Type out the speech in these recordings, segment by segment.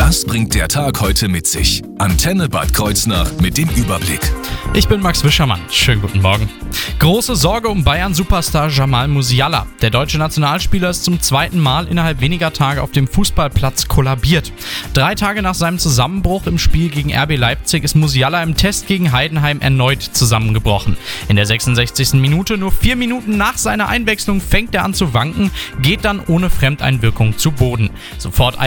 Das bringt der Tag heute mit sich. Antenne Bad Kreuznach mit dem Überblick. Ich bin Max Wischermann. Schönen guten Morgen. Große Sorge um Bayern-Superstar Jamal Musiala. Der deutsche Nationalspieler ist zum zweiten Mal innerhalb weniger Tage auf dem Fußballplatz kollabiert. 3 Tage nach seinem Zusammenbruch im Spiel gegen RB Leipzig ist Musiala im Test gegen Heidenheim erneut zusammengebrochen. In der 66. Minute, nur 4 Minuten nach seiner Einwechslung, fängt er an zu wanken, geht dann ohne Fremdeinwirkung zu Boden. Sofort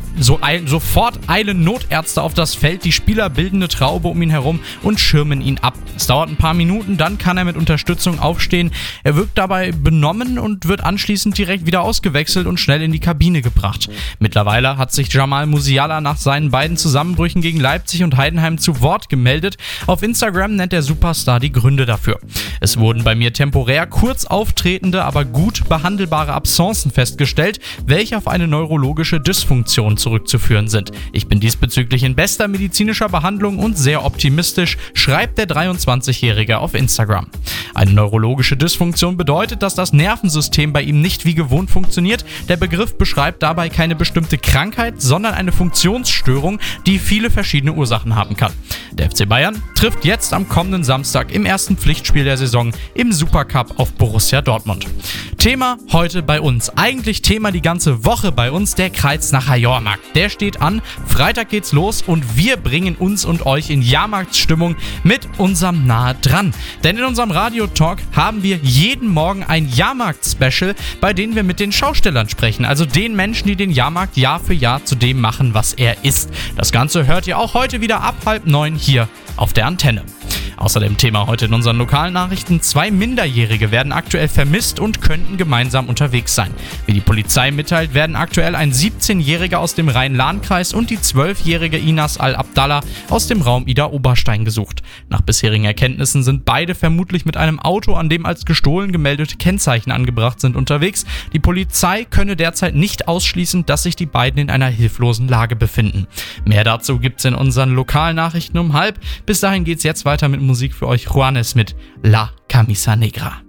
eilen Notärzte auf das Feld, die Spieler bilden eine Traube um ihn herum und schirmen ihn ab. Es dauert ein paar Minuten, dann kann er mit Unterstützung aufstehen. Er wirkt dabei benommen und wird anschließend direkt wieder ausgewechselt und schnell in die Kabine gebracht. Mittlerweile hat sich Jamal Musiala nach seinen beiden Zusammenbrüchen gegen Leipzig und Heidenheim zu Wort gemeldet. Auf Instagram nennt der Superstar die Gründe dafür. Es wurden bei mir temporär kurz auftretende, aber gut behandelbare Absenzen festgestellt, welche auf eine neurologische Dysfunktion zurückzuführen sind. Ich bin diesbezüglich in bester medizinischer Behandlung und sehr optimistisch, schreibt der 23-Jährige auf Instagram. Eine neurologische Dysfunktion bedeutet, dass das Nervensystem bei ihm nicht wie gewohnt funktioniert. Der Begriff beschreibt dabei keine bestimmte Krankheit, sondern eine Funktionsstörung, die viele verschiedene Ursachen haben kann. Der FC Bayern trifft jetzt am kommenden Samstag im ersten Pflichtspiel der Saison im Supercup auf Borussia Dortmund. Thema heute bei uns, eigentlich Thema die ganze Woche bei uns, der Kreuznacher Jahrmarkt. Der steht an, Freitag geht's los und wir bringen uns und euch in Jahrmarktsstimmung mit unserem Nahe dran. Denn in unserem Radio-Talk haben wir jeden Morgen ein Jahrmarkt-Special, bei dem wir mit den Schaustellern sprechen, also den Menschen, die den Jahrmarkt Jahr für Jahr zu dem machen, was er ist. Das Ganze hört ihr auch heute wieder ab 8:30 hier auf der Antenne. Außerdem Thema heute in unseren lokalen Nachrichten: 2 Minderjährige werden aktuell vermisst und könnten gemeinsam unterwegs sein. Wie die Polizei mitteilt, werden aktuell ein 17-Jähriger aus dem Rhein-Lahn-Kreis und die 12-jährige Inas Al-Abdallah aus dem Raum Ida-Oberstein gesucht. Nach bisherigen Erkenntnissen sind beide vermutlich mit einem Auto, an dem als gestohlen gemeldete Kennzeichen angebracht sind, unterwegs. Die Polizei könne derzeit nicht ausschließen, dass sich die beiden in einer hilflosen Lage befinden. Mehr dazu gibt's in unseren lokalen Nachrichten um 12:30. Bis dahin geht's jetzt weiter mit Musik für euch. Juanes mit La Camisa Negra.